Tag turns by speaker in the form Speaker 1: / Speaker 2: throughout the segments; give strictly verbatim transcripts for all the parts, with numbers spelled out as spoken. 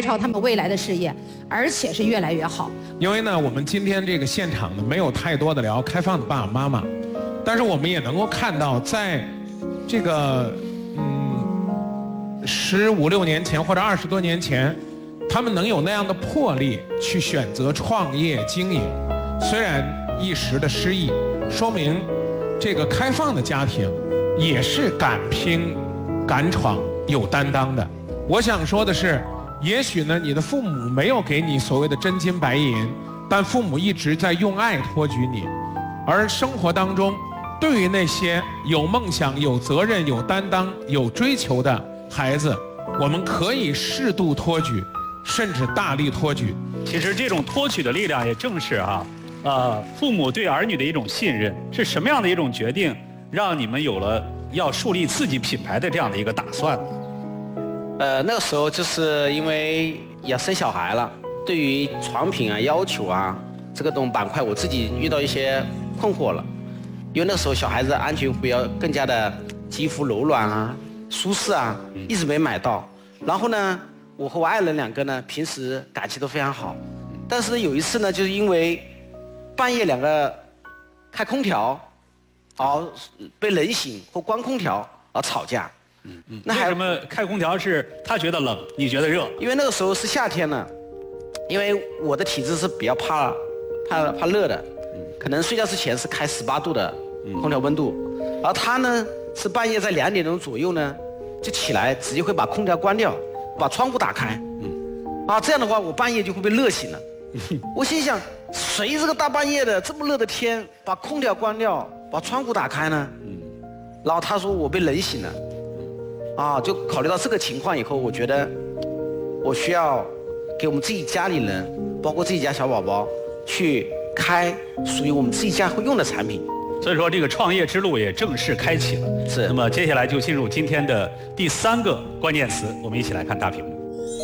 Speaker 1: 开创他们未来的事业，而且是越来越好。
Speaker 2: 因为呢，我们今天这个现场呢，没有太多的聊开放的爸爸妈妈，但是我们也能够看到，在这个嗯十五六年前或者二十多年前，他们能有那样的魄力去选择创业经营，虽然一时的失意，说明这个开放的家庭也是敢拼、敢闯、有担当的。我想说的是，也许呢，你的父母没有给你所谓的真金白银，但父母一直在用爱托举你。而生活当中，对于那些有梦想、有责任、有担当、有追求的孩子，我们可以适度托举，甚至大力托举。
Speaker 3: 其实这种托举的力量，也正是啊，呃，父母对儿女的一种信任。是什么样的一种决定，让你们有了要树立自己品牌的这样的一个打算呢？
Speaker 4: 呃，那个时候就是因为要生小孩了，对于床品啊、要求啊这个种板块，我自己遇到一些困惑了。因为那时候小孩子安全服要更加的肌肤柔软啊、舒适啊，一直没买到。然后呢，我和我爱人两个呢，平时感情都非常好，但是有一次呢，就是因为半夜两个开空调，而被冷醒或关空调而吵架。
Speaker 3: 嗯嗯，那为什么开空调是他觉得冷，你觉得热？
Speaker 4: 因为那个时候是夏天呢，因为我的体质是比较怕怕怕热的，可能睡觉之前是开十八度的空调温度，而他呢是半夜在两点钟左右呢就起来，直接会把空调关掉，把窗户打开，啊，这样的话我半夜就会被热醒了。我心想，谁这个大半夜的这么热的天，把空调关掉，把窗户打开呢？然后他说我被冷醒了。啊，就考虑到这个情况以后，我觉得我需要给我们自己家里人，包括自己家小宝宝，去开属于我们自己家会用的产品。
Speaker 3: 所以说，这个创业之路也正式开启了。
Speaker 4: 是。
Speaker 3: 那么接下来就进入今天的第三个关键词，我们一起来看大屏幕。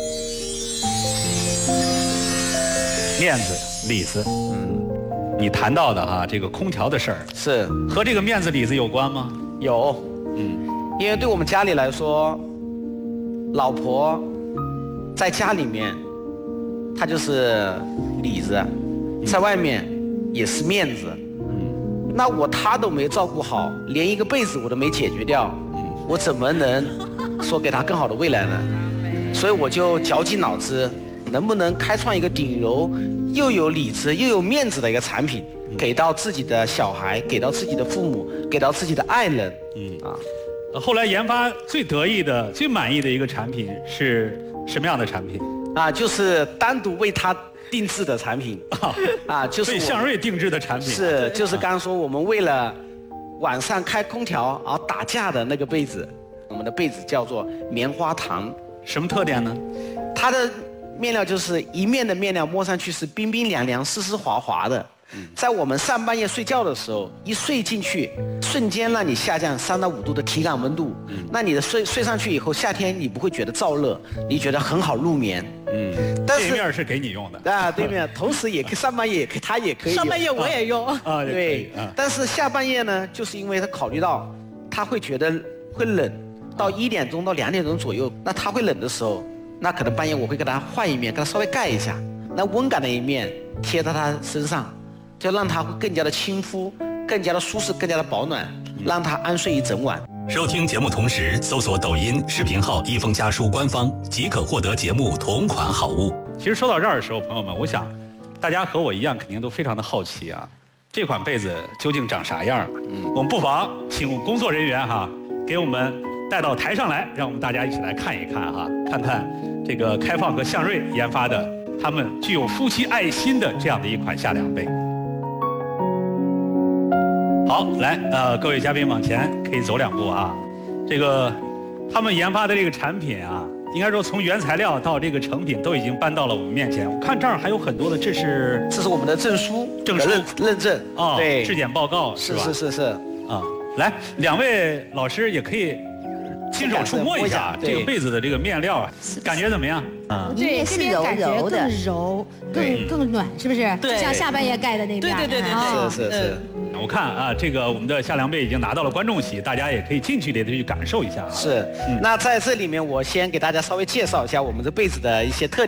Speaker 3: 面子、里子。嗯。你谈到的哈、啊，这个空调的事儿，
Speaker 4: 是
Speaker 3: 和这个面子里子有关吗？
Speaker 4: 有。嗯。因为对我们家里来说，老婆在家里面，她就是里子，在外面也是面子。嗯，那我她都没照顾好，连一个被子我都没解决掉，我怎么能说给她更好的未来呢？所以我就绞尽脑汁，能不能开创一个顶柔又有里子又有面子的一个产品，给到自己的小孩，给到自己的父母，给到自己的爱人。嗯啊。
Speaker 3: 后来研发最得意的、最满意的一个产品是什么样的产品？
Speaker 4: 啊，就是单独为他定制的产品。啊，就是
Speaker 3: 为向瑞定制的产品。
Speaker 4: 是，就是刚刚说我们为了晚上开空调而打架的那个被子，我们的被子叫做棉花糖。
Speaker 3: 什么特点呢？
Speaker 4: 它的面料就是一面的面料摸上去是冰冰凉凉、湿湿滑滑的。在我们上半夜睡觉的时候，一睡进去，瞬间让你下降三到五度的体感温度。嗯，那你的睡睡上去以后，夏天你不会觉得燥热，你觉得很好入眠。
Speaker 3: 嗯，但是对面是给你用的
Speaker 4: 啊，对面，同时也可以上半夜也可以，它也可以。
Speaker 1: 上半夜我也用
Speaker 3: 啊，
Speaker 4: 对，啊、但是下半夜呢，就是因为他考虑到他会觉得会冷，到一点钟到两点钟左右，那他会冷的时候，那可能半夜我会给他换一面，给他稍微盖一下，那温感的一面贴在他身上。就让它会更加的亲肤，更加的舒适，更加的保暖，让它安睡一整晚。
Speaker 5: 收听节目同时，搜索抖音视频号“一封家书”官方，即可获得节目同款好物。
Speaker 3: 其实说到这儿的时候，朋友们，我想大家和我一样，肯定都非常的好奇啊，这款被子究竟长啥样？嗯，我们不妨请工作人员哈，给我们带到台上来，让我们大家一起来看一看哈，看看这个开放和向瑞研发的，他们具有夫妻爱心的这样的一款夏凉被。好，来，呃，各位嘉宾往前可以走两步啊。这个，他们研发的这个产品啊，应该说从原材料到这个成品都已经搬到了我们面前。我看这儿还有很多的，这是
Speaker 4: 这是我们的证书，
Speaker 3: 证书
Speaker 4: 认认证
Speaker 3: 啊，
Speaker 4: 对，
Speaker 3: 质检报告是吧？
Speaker 4: 是是是是
Speaker 3: 啊，来，两位老师也可以亲手触摸一下这个被子的这个面料啊，感觉怎么样？
Speaker 1: 啊，对，这边感觉更柔，更更暖，是不是？
Speaker 6: 对，
Speaker 1: 就像下半夜盖的那边。
Speaker 6: 对对对
Speaker 4: 对，是是是。
Speaker 3: 我看啊，这个我们的夏凉被已经拿到了观众席，大家也可以近距离的去感受一下啊。
Speaker 4: 是，那在这里面我先给大家稍微介绍一下我们这被子的一些特